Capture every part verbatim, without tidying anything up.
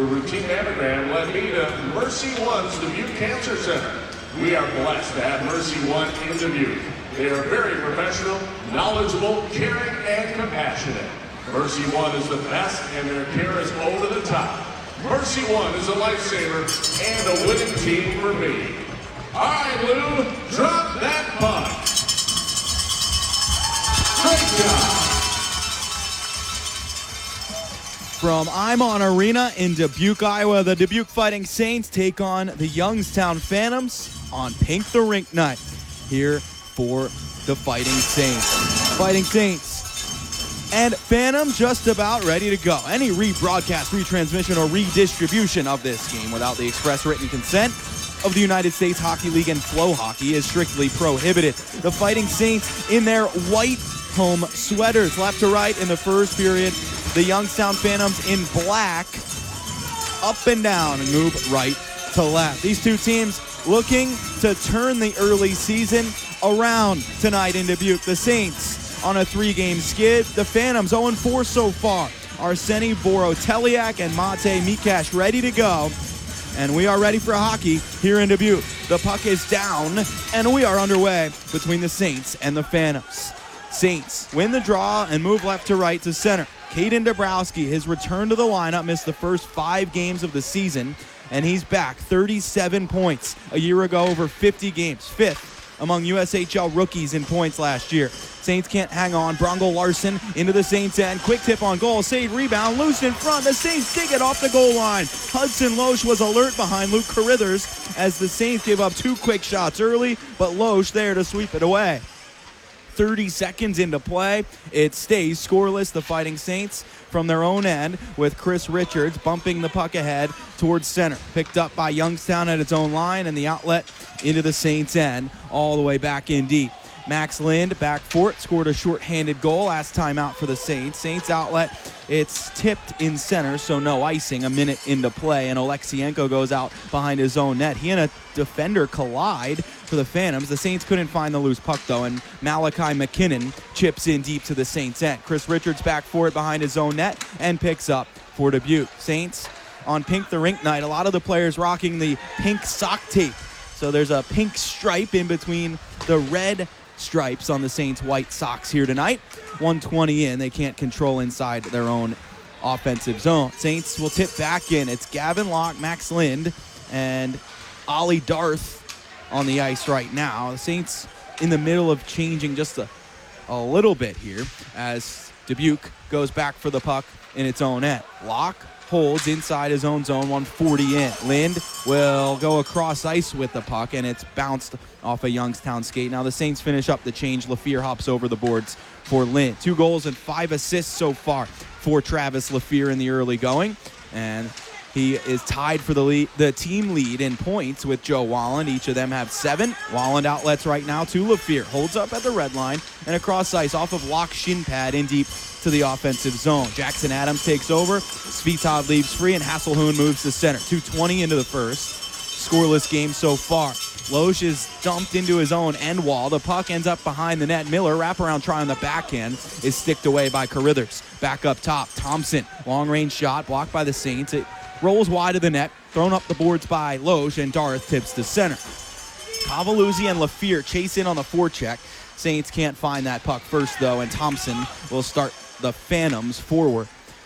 routine mammogram led me to Mercy One's Dubuque Cancer Center. We are blessed to have Mercy One in Dubuque. They are very professional, knowledgeable, caring, and compassionate. Mercy One is the best, and their care is over the top. Mercy One is a lifesaver and a winning team for me. All right, Lou, drop that puck. Great job. From Imon Arena in Dubuque, Iowa, the Dubuque Fighting Saints take on the Youngstown Phantoms on Pink the Rink night here for the Fighting Saints. Fighting Saints and Phantom just about ready to go. Any rebroadcast, retransmission, or redistribution of this game without the express written consent of the United States Hockey League and Flow Hockey is strictly prohibited. The Fighting Saints in their white home sweaters, left to right in the first period. The Youngstown Phantoms in black, up and down and move right to left. These two teams looking to turn the early season around tonight in Dubuque. The Saints on a three-game skid. The Phantoms oh and four so far. Arseny Voroteliak and Mate Mikash ready to go. And we are ready for hockey here in Dubuque. The puck is down, and we are underway between the Saints and the Phantoms. Saints win the draw and move left to right to center. Caden Dabrowski, his return to the lineup, missed the first five games of the season, and he's back. thirty-seven points a year ago over fifty games. Fifth among U S H L rookies in points last year. Saints can't hang on. Bronco Larson into the Saints end. Quick tip on goal. Save, rebound. Loose in front. The Saints dig it off the goal line. Hudson Loesch was alert behind Luke Carithers as the Saints gave up two quick shots early, but Loesch there to sweep it away. thirty seconds into play, it stays scoreless. The Fighting Saints from their own end with Chris Richards bumping the puck ahead towards center. Picked up by Youngstown at its own line, and the outlet into the Saints end all the way back in deep. Max Lind back for it, scored a shorthanded goal. Last time out for the Saints. Saints outlet, it's tipped in center, so no icing. A minute into play, and Oleksienko goes out behind his own net. He and a defender collide for the Phantoms. The Saints couldn't find the loose puck, though, and Malachi McKinnon chips in deep to the Saints' end. Chris Richards back for it behind his own net and picks up for Dubuque. Saints on Pink the Rink night. A lot of the players rocking the pink sock tape. So there's a pink stripe in between the red stripes on the Saints' white socks here tonight. one twenty in. They can't control inside their own offensive zone. Saints will tip back in. It's Gavin Locke, Max Lind, and Ollie Darth on the ice right now. The Saints in the middle of changing just a, a little bit here as Dubuque goes back for the puck in its own end. Locke holds inside his own zone, one forty in. Lind will go across ice with the puck, and it's bounced off a Youngstown skate. Now the Saints finish up the change. Lafleur hops over the boards for Lind. Two goals and five assists so far for Travis Lafleur in the early going. And he is tied for the lead, the team lead in points with Joe Walland. Each of them have seven. Walland outlets right now to Lafleur. Holds up at the red line and across ice off of Locke's shin pad in deep to the offensive zone. Jackson Adams takes over. Svitov leaves free, and Hasselhoon moves to center. two twenty into the first. Scoreless game so far. Loesch is dumped into his own end wall. The puck ends up behind the net. Miller, wraparound try on the backhand, is sticked away by Carithers. Back up top, Thompson. Long-range shot, blocked by the Saints. It rolls wide of the net, thrown up the boards by Loesch, and Darth tips to center. Cavalluzzi and Lafleur chase in on the forecheck. Saints can't find that puck first, though, and Thompson will start the Phantoms forward.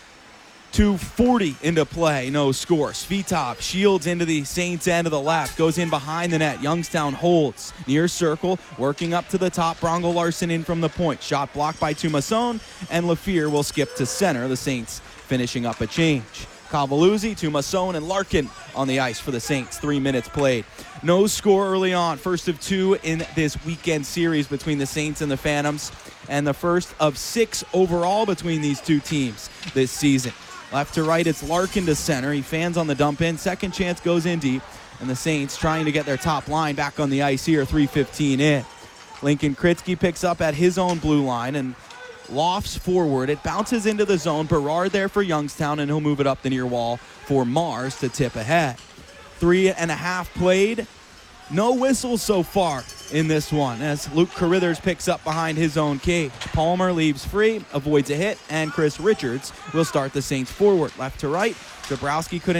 two forty into play, no score. Svitov shields into the Saints end of the left, goes in behind the net. Youngstown holds near circle, working up to the top. Bronco Larson in from the point. Shot blocked by Tumasson, and Lafleur will skip to center. The Saints finishing up a change. Cavalluzzi, Tumasson, and Larkin on the ice for the Saints. Three minutes played. No score early on. First of two in this weekend series between the Saints and the Phantoms, and the first of six overall between these two teams this season. Left to right, it's Larkin to center. He fans on the dump in. Second chance goes in deep, and the Saints trying to get their top line back on the ice here, three fifteen in. Lincoln Kritzky picks up at his own blue line and lofts forward. It bounces into the zone. Berard there for Youngstown, and he'll move it up the near wall for Mars to tip ahead. Three and a half played. No whistles so far in this one as Luke Carithers picks up behind his own cage. Palmer leaves free, avoids a hit, and Chris Richards will start the Saints forward. Left to right, Dabrowski couldn't